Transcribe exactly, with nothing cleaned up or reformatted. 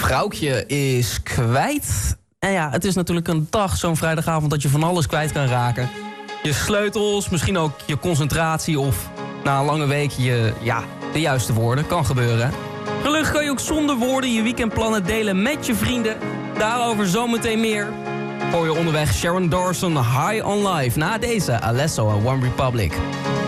vrouwtje is kwijt. En ja, het is natuurlijk een dag, zo'n vrijdagavond, dat je van alles kwijt kan raken. Je sleutels, misschien ook je concentratie of na een lange week je, ja, de juiste woorden. Kan gebeuren. Gelukkig kan je ook zonder woorden je weekendplannen delen met je vrienden. Daarover zometeen meer. Voor je onderweg Sharon Dawson, High on Life. Na deze, Alesso en One Republic.